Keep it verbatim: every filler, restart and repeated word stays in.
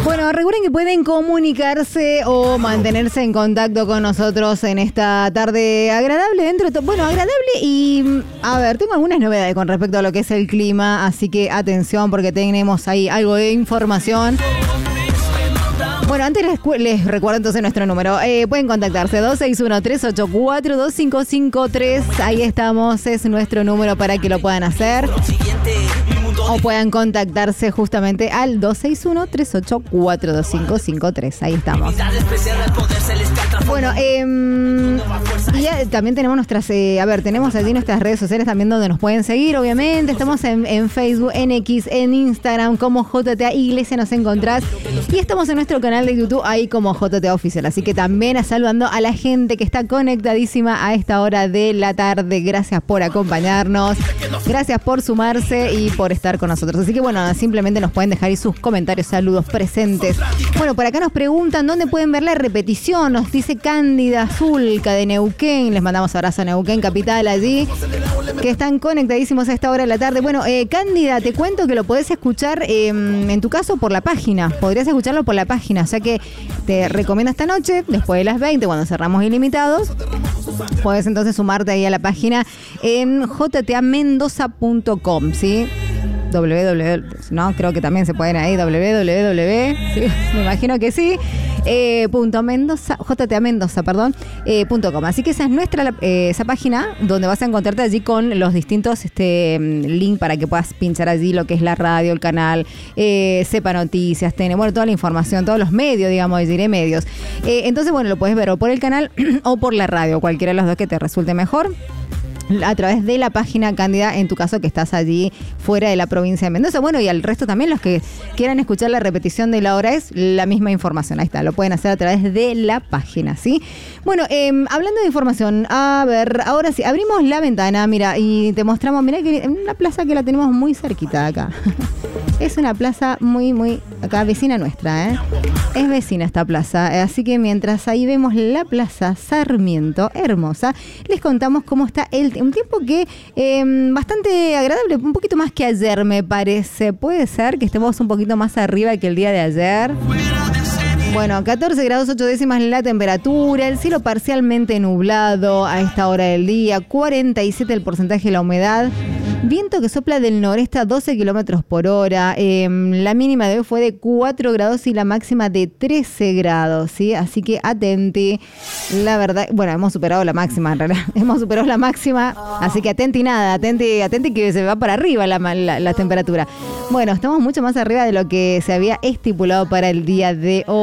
Bueno, recuerden que pueden comunicarse o mantenerse en contacto con nosotros en esta tarde agradable dentro de todo. Bueno, agradable y, a ver, tengo algunas novedades con respecto a lo que es el clima, así que atención porque tenemos ahí algo de información. Bueno, antes les, les recuerdo entonces nuestro número. Eh, pueden contactarse dos seis uno, tres ocho cuatro, dos cinco cinco tres. Ahí estamos, es nuestro número para que lo puedan hacer. O puedan contactarse justamente al dos seis uno, tres ocho cuatro, dos cinco cinco tres. Ahí estamos. Bueno, eh, ya también tenemos nuestras, eh, a ver, tenemos allí nuestras redes sociales también donde nos pueden seguir, obviamente. Estamos en, en Facebook, en X, en Instagram como J T A Iglesia nos encontrás. Y estamos en nuestro canal de YouTube ahí como J T A Oficial. Así que también saludando a la gente que está conectadísima a esta hora de la tarde. Gracias por acompañarnos. Gracias por sumarse y por estar con nosotros. Así que bueno, simplemente nos pueden dejar ahí sus comentarios, saludos presentes. Bueno, por acá nos preguntan dónde pueden ver la repetición. Nos dice Cándida Zulca de Neuquén. Les mandamos abrazo a Neuquén, capital allí, que están conectadísimos a esta hora de la tarde. Bueno, eh, Cándida, te cuento que lo podés escuchar eh, en tu caso por la página. Podrías escucharlo por la página. O sea que te recomiendo esta noche, después de las veinte, cuando cerramos Ilimitados, podés entonces sumarte ahí a la página en j t a mendoza punto com, ¿sí? www, no, creo que también se pueden ahí, www, sí, me imagino que sí, eh, punto Mendoza, J T A Mendoza, perdón, eh, punto com. Así que esa es nuestra, eh, esa página donde vas a encontrarte allí con los distintos este, links para que puedas pinchar allí lo que es la radio, el canal, eh, Sepa Noticias, tiene, bueno, toda la información, todos los medios, digamos, diré medios. Eh, entonces, bueno, lo puedes ver o por el canal o por la radio, cualquiera de los dos que te resulte mejor, a través de la página Cándida, en tu caso que estás allí fuera de la provincia de Mendoza. Bueno, y al resto también, los que quieran escuchar la repetición de la hora, es la misma información. Ahí está, lo pueden hacer a través de la página, ¿sí? Bueno, eh, hablando de información, a ver, ahora sí, abrimos la ventana, mira, y te mostramos, mira que en una plaza que la tenemos muy cerquita de acá. Es una plaza muy, muy, acá, vecina nuestra, ¿eh? Es vecina esta plaza, así que mientras ahí vemos la plaza Sarmiento, hermosa, les contamos cómo está el un tiempo que eh, bastante agradable, un poquito más que ayer me parece. Puede ser que estemos un poquito más arriba que el día de ayer. Bueno, catorce grados ocho décimas la temperatura, el cielo parcialmente nublado a esta hora del día, cuarenta y siete el porcentaje de la humedad, viento que sopla del noreste a doce kilómetros por hora, eh, la mínima de hoy fue de cuatro grados y la máxima de trece grados, ¿sí? Así que atenti, la verdad, bueno, hemos superado la máxima en realidad, hemos superado la máxima, así que atenti nada, atenti, atenti que se va para arriba la, la, la temperatura. Bueno, estamos mucho más arriba de lo que se había estipulado para el día de hoy.